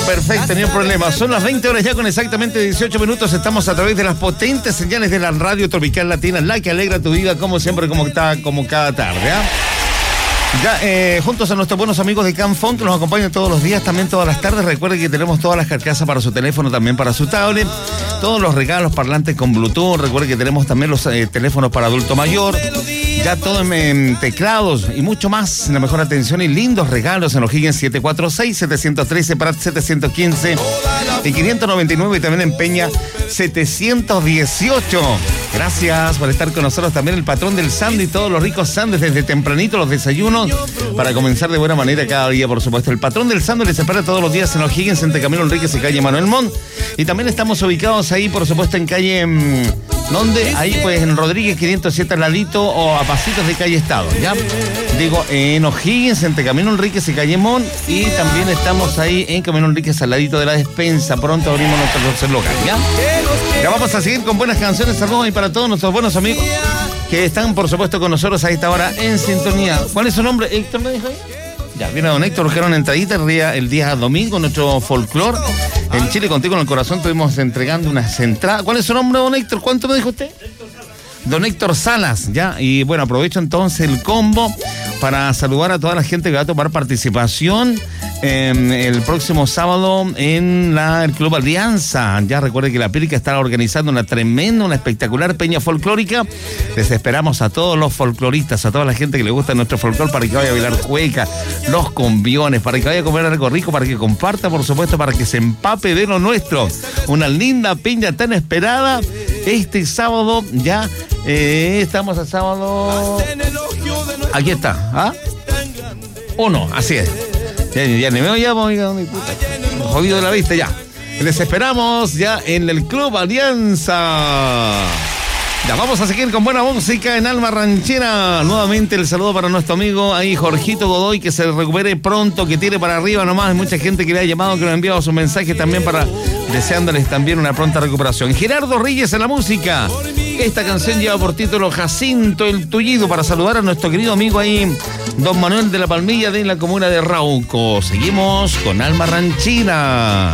perfecto, ni un problema. Son las 20 horas ya con exactamente 18 minutos. Estamos a través de las potentes señales de la Radio Tropical Latina, la que alegra tu vida, como siempre, como cada tarde, ¿ah? Ya, juntos a nuestros buenos amigos de Canfon, que nos acompañan todos los días, también todas las tardes. Recuerden que tenemos todas las carcasas para su teléfono, también para su tablet. Todos los regalos, parlantes con Bluetooth. Recuerden que tenemos también los teléfonos para adulto mayor. Ya todo en teclados y mucho más. La mejor atención y lindos regalos en O'Higgins 746, 713, Prat 715 y 599, y también en Peña 718. Gracias por estar con nosotros. También el patrón del sándwich, todos los ricos sándwiches desde tempranito, los desayunos, para comenzar de buena manera cada día, por supuesto. El patrón del sándwich les espera todos los días en O'Higgins, entre Camilo Enríquez y calle Manuel Montt. Y también estamos ubicados ahí, por supuesto, en calle... ¿Dónde? Ahí pues en Rodríguez 507 al ladito o a pasitos de calle Estado, ¿ya? Digo, en O'Higgins, entre Camino Enríquez y calle Montt, y también estamos ahí en Camino Enríquez al ladito de la despensa. Pronto abrimos nuestro local, ¿ya? Ya vamos a seguir con buenas canciones. Saludos y para todos nuestros buenos amigos que están, por supuesto, con nosotros a esta hora en sintonía. ¿Cuál es su nombre? ¿Héctor me dijo ahí? Ya, viene don Héctor, buscaron una entradita el día domingo, nuestro folclore. En Chile Contigo en el Corazón estuvimos entregando unas entradas. ¿Cuál es su nombre, don Héctor? ¿Cuánto me dijo usted? Don Héctor Salas, ya. Y bueno, aprovecho entonces el combo para saludar a toda la gente que va a tomar participación el próximo sábado en el Club Alianza. Ya recuerde que la Pírica está organizando una espectacular peña folclórica. Les esperamos a todos los folcloristas, a toda la gente que le gusta nuestro folclor, para que vaya a bailar cueca, los cumbiones, para que vaya a comer algo rico, para que comparta, por supuesto, para que se empape de lo nuestro. Una linda peña tan esperada este sábado. Ya estamos a sábado. Aquí está, ¿ah? Uno, así es. Ya ni me llamo, oiga, mi puta. Jodido de la vista, ya. Les esperamos ya en el Club Alianza. Ya vamos a seguir con buena música en Alma Ranchera. Nuevamente el saludo para nuestro amigo ahí, Jorgito Godoy, que se recupere pronto, que tire para arriba nomás. Hay mucha gente que le ha llamado, que le ha enviado su mensaje también, para deseándoles también una pronta recuperación. Gerardo Reyes en la música. Esta canción lleva por título Jacinto el Tullido, para saludar a nuestro querido amigo ahí, don Manuel de la Palmilla, de la comuna de Rauco. Seguimos con Alma Ranchera.